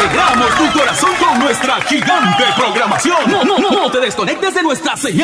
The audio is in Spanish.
Alegramos tu corazón con nuestra gigante programación. No te desconectes de nuestra señal.